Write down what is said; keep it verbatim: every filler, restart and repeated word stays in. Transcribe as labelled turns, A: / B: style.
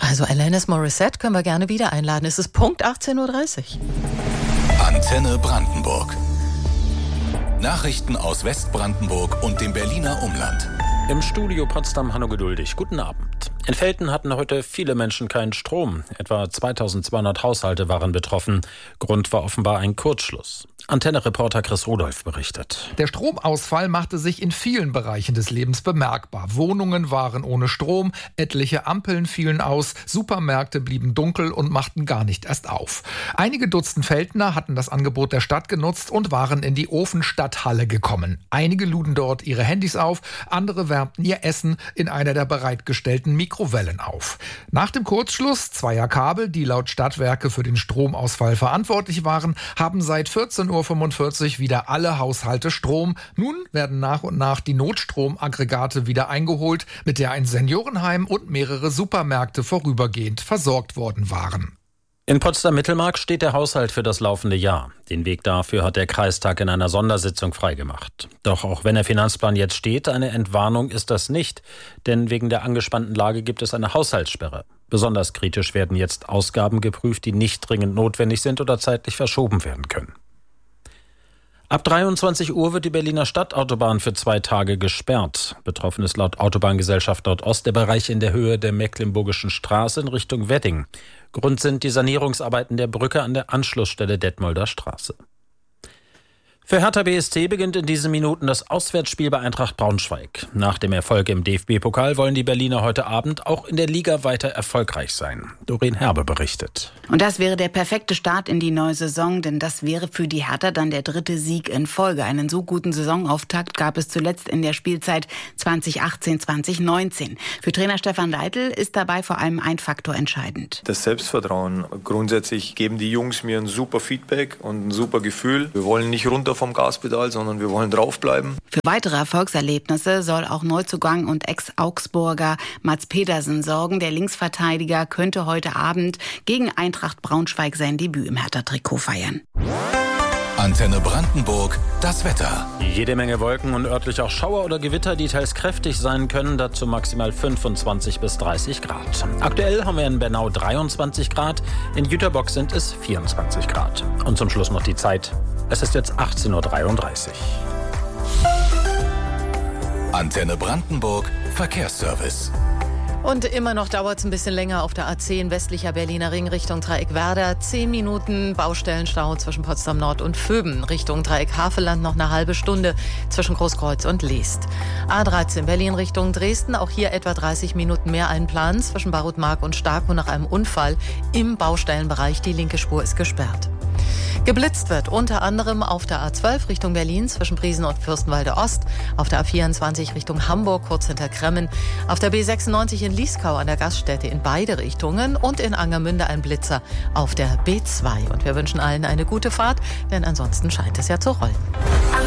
A: Also Alanis Morissette können wir gerne wieder einladen. Es ist Punkt achtzehn Uhr dreißig.
B: Antenne Brandenburg. Nachrichten aus Westbrandenburg und dem Berliner Umland.
C: Im Studio Potsdam Hanno Geduldig. Guten Abend. In Velten hatten heute viele Menschen keinen Strom. Etwa zweitausendzweihundert Haushalte waren betroffen. Grund war offenbar ein Kurzschluss. Antenne-Reporter Chris Rudolph berichtet.
D: Der Stromausfall machte sich in vielen Bereichen des Lebens bemerkbar. Wohnungen waren ohne Strom, etliche Ampeln fielen aus, Supermärkte blieben dunkel und machten gar nicht erst auf. Einige Dutzend Veltner hatten das Angebot der Stadt genutzt und waren in die Ofenstadthalle gekommen. Einige luden dort ihre Handys auf, andere wärmten ihr Essen in einer der bereitgestellten Mikrowellen auf. Nach dem Kurzschluss zweier Kabel, die laut Stadtwerke für den Stromausfall verantwortlich waren, haben seit vierzehn Uhr fünfundvierzig wieder alle Haushalte Strom. Nun werden nach und nach die Notstromaggregate wieder eingeholt, mit der ein Seniorenheim und mehrere Supermärkte vorübergehend versorgt worden waren.
C: In Potsdam-Mittelmark steht der Haushalt für das laufende Jahr. Den Weg dafür hat der Kreistag in einer Sondersitzung freigemacht. Doch auch wenn der Finanzplan jetzt steht, eine Entwarnung ist das nicht. Denn wegen der angespannten Lage gibt es eine Haushaltssperre. Besonders kritisch werden jetzt Ausgaben geprüft, die nicht dringend notwendig sind oder zeitlich verschoben werden können. Ab dreiundzwanzig Uhr wird die Berliner Stadtautobahn für zwei Tage gesperrt. Betroffen ist laut Autobahngesellschaft Nordost der Bereich in der Höhe der Mecklenburgischen Straße in Richtung Wedding. Grund sind die Sanierungsarbeiten der Brücke an der Anschlussstelle Detmolder Straße. Für Hertha B S C beginnt in diesen Minuten das Auswärtsspiel bei Eintracht Braunschweig. Nach dem Erfolg im D F B-Pokal wollen die Berliner heute Abend auch in der Liga weiter erfolgreich sein. Doreen Herbe berichtet.
E: Und das wäre der perfekte Start in die neue Saison, denn das wäre für die Hertha dann der dritte Sieg in Folge. Einen so guten Saisonauftakt gab es zuletzt in der Spielzeit zwanzig achtzehn zwanzig neunzehn. Für Trainer Stefan Leitl ist dabei vor allem ein Faktor entscheidend.
F: Das Selbstvertrauen. Grundsätzlich geben die Jungs mir ein super Feedback und ein super Gefühl. Wir wollen nicht runter vom Gaspedal, sondern wir wollen draufbleiben.
E: Für weitere Erfolgserlebnisse soll auch Neuzugang und Ex-Augsburger Mats Pedersen sorgen. Der Linksverteidiger könnte heute Abend gegen Eintracht Braunschweig sein Debüt im Hertha-Trikot feiern.
B: Antenne Brandenburg, das Wetter.
C: Jede Menge Wolken und örtlich auch Schauer oder Gewitter, die teils kräftig sein können, dazu maximal fünfundzwanzig bis dreißig Grad. Aktuell haben wir in Bernau dreiundzwanzig Grad, in Jüterbock sind es vierundzwanzig Grad. Und zum Schluss noch die Zeit. Es ist jetzt achtzehn Uhr dreiunddreißig.
B: Antenne Brandenburg, Verkehrsservice.
A: Und immer noch dauert es ein bisschen länger auf der A zehn westlicher Berliner Ring Richtung Dreieck Werder. Zehn Minuten Baustellenstau zwischen Potsdam Nord und Vöben. Richtung Dreieck Havelland noch eine halbe Stunde zwischen Großkreuz und Leest. A dreizehn Berlin Richtung Dresden. Auch hier etwa dreißig Minuten mehr einplanen zwischen Barutmark und Starkow nach einem Unfall im Baustellenbereich. Die linke Spur ist gesperrt. Geblitzt wird unter anderem auf der A zwölf Richtung Berlin zwischen Priesen und Fürstenwalde Ost, auf der A vierundzwanzig Richtung Hamburg kurz hinter Kremmen, auf der B sechsundneunzig in Lieskau an der Gaststätte in beide Richtungen und in Angermünde ein Blitzer auf der B zwei. Und wir wünschen allen eine gute Fahrt, denn ansonsten scheint es ja zu rollen.